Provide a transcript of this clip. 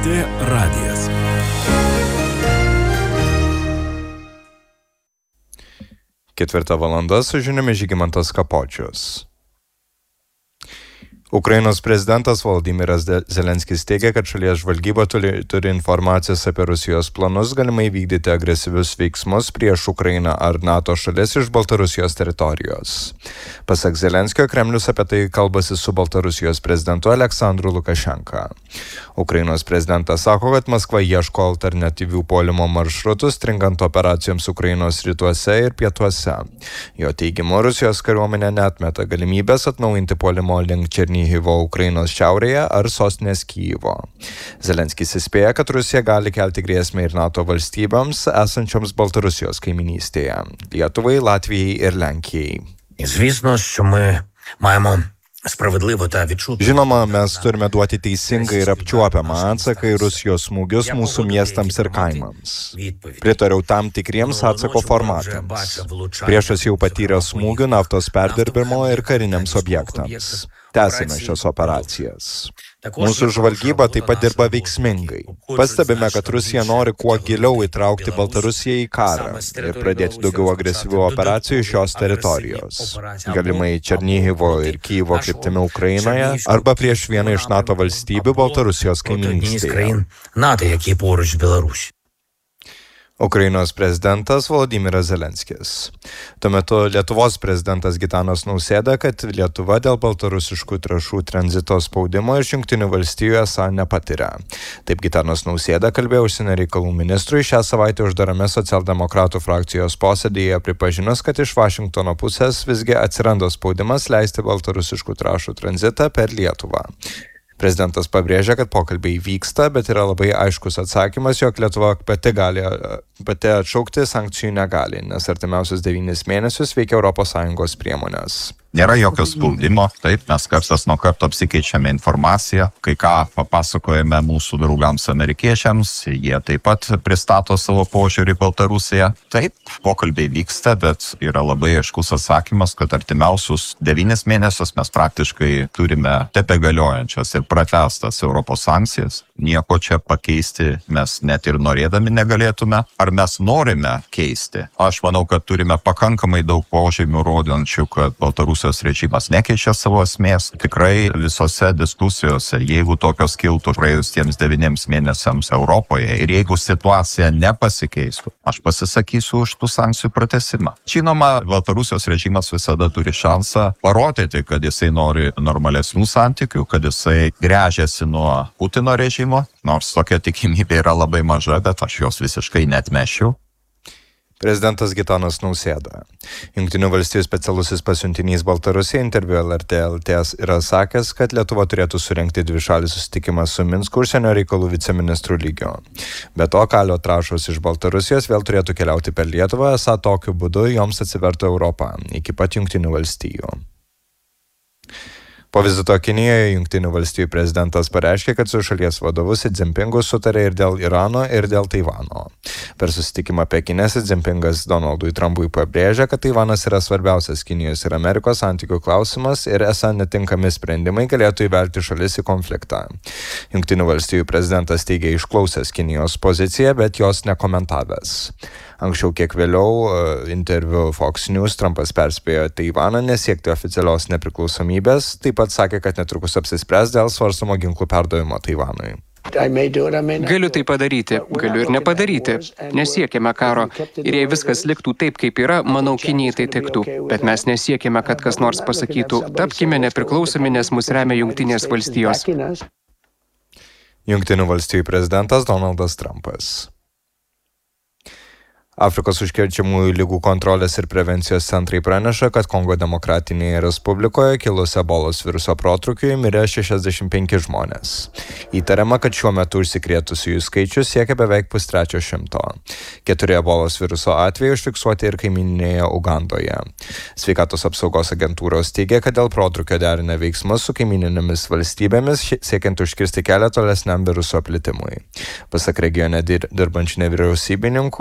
LRT radijas. Ketvirta valanda su žiniomis Žygimantas Kapočius. Ukrainos prezidentas Volodymyras Zelenskis teigia, kad šalies žvalgyba turi informacijos apie Rusijos planus galimai vykdyti agresyvius veiksmus prieš Ukrainą ar NATO šalis iš Baltarusijos teritorijos. Pasak Zelenskio, Kremlius apie tai kalbasi su Baltarusijos prezidentu Aleksandru Lukašenka. Ukrainos prezidentas sako, kad Maskva ieško alternatyvių puolimo maršrutų, stringant operacijoms Ukrainos rytuose ir pietuose. Jo teigimu, Rusijos kariuomenė neatmeta galimybės atnaujinti puolimo link Černihivo Ukrainos šiaurėje ar sostinės Kijevo. Zelenskis įspėja, kad Rusija gali kelti grėsmę ir NATO valstybėms esančioms Baltarusijos kaiminystėje – Lietuvai, Latvijai ir Lenkijai. Звісно, що ми маємо справедливо та відчутно. Žinoma, mes turime duoti teisingą ir apčiuopiamą atsaką į Rusijos smūgius mūsų miestams ir kaimams. Pritariau tam tikriems atsako formatams. Priešas jau patyrė smūgių naftos perdirbimo ir kariniams objektams. Tęsime šias operacijas. Mūsų žvalgyba taip pat dirba veiksmingai. Pastebime, kad Rusija nori kuo giliau įtraukti Baltarusiją į karą ir pradėti daugiau agresyvių operacijų iš šios teritorijos. Galimai Černihivo ir Kijevo kryptimi Ukrainoje arba prieš vieną iš NATO valstybių Baltarusijos kaiminystėje. Ukrainos prezidentas Volodymyras Zelenskis. Tuo metu Lietuvos prezidentas Gitanas Nausėda, kad Lietuva dėl baltarusiškų trąšų tranzito spaudimo iš Jungtinių valstijų esą nepatiria. Taip Gitanas Nausėda kalbėjo užsienio reikalų ministrui šią savaitę uždarame socialdemokratų frakcijos posėdyje, pripažinus, kad iš Vašingtono pusės visgi atsiranda spaudimas leisti baltarusiškų trąšų tranzitą per Lietuvą. Prezidentas pabrėžia, kad pokalbiai vyksta, bet yra labai aiškus atsakymas, jog Lietuva pati atšaukti sankcijų negali, nes artimiausius 9 mėnesius veikia ES priemonės. Nėra jokio spaudimo, taip, mes kartas nuo karto apsikeičiame informaciją, kai ką papasakojame mūsų draugams amerikiečiams, jie taip pat pristato savo požiūrį į Baltarusiją. Taip, pokalbiai vyksta, bet yra labai aiškus atsakymas, kad artimiausius 9 mėnesius mes praktiškai turime tebegaliojančias ir pratęstas Europos sankcijas. Nieko čia pakeisti mes net ir norėdami negalėtume. Ar mes norime keisti? Aš manau, kad turime pakankamai daug požymių rodančių, kad Baltarusijos režimas nekeičia savo esmės. Tikrai visose diskusijose, jeigu tokios kiltų praėjus tiems 9 mėnesiams Europoje ir jeigu situacija nepasikeistų, aš pasisakysiu už tų sankcijų pratęsimą. Žinoma, Baltarusijos režimas visada turi šansą parodyti, kad jisai nori normalesnių santykių, kad jisai gręžiasi nuo Putino režimo, nors tokia tikimybė yra labai maža, bet aš jos visiškai neatmešiu. Prezidentas Gitanas Nausėda. Jungtinių valstijų specialusis pasiuntinys Baltarusijai interviu LRT LT yra sakęs, kad Lietuva turėtų surengti dvišalį susitikimą su Minsku užsienio reikalų viceministrų lygio. Be to, kalio trąšos iš Baltarusijos vėl turėtų keliauti per Lietuvą, esą tokiu būdu joms atsivertų Europą, iki pat Jungtinių valstijų. Po vizito Kinijoje Jungtinių valstijų prezidentas pareiškė, kad su šalies vadovu Si Dzinpingu sutarė ir dėl Irano, ir dėl Taivano. Per susitikimą Pekine Si Dzinpingas Donaldui Trumpui pabrėžė, kad Taivanas yra svarbiausias Kinijos ir Amerikos santykių klausimas ir esą netinkami sprendimai galėtų įvelti šalis į konfliktą. Jungtinių valstijų prezidentas teigė išklausęs Kinijos poziciją, bet jos nekomentavęs. Anksčiau kiek vėliau interviu Fox News Trumpas perspėjo Taivaną nesiekti oficialios nepriklausomybės, taip pat sakė, kad netrukus apsispręs dėl svarstomo ginklų perdavimo Taivanui. Galiu tai padaryti, galiu ir nepadaryti. Nesiekėme karo. Ir jei viskas liktų taip, kaip yra, manau, Kinijai tai tiktų. Bet mes nesiekėme, kad kas nors pasakytų, tapkime nepriklausomi, nes mus remia Jungtinės valstijos. Jungtinių valstijų prezidentas Donaldas Trumpas. Afrikos užkrečiamųjų ligų kontrolės ir prevencijos centrai praneša, kad Kongo Demokratinėje Respublikoje kilus ebolos viruso protrūkiui mirė 65 žmonės. Įtariama, kad šiuo metu užsikrėtusiųjų skaičius siekia beveik 100. 4 ebolos viruso atvejai užfiksuoti ir kaimyninėje Ugandoje. Sveikatos apsaugos agentūros teigia, kad dėl protrūkio derina veiksmus su kaimyninėmis valstybėmis, siekiant užkirsti kelią tolesniam viruso plitimui. Pasak regione dirbančių nevyriausybininkų,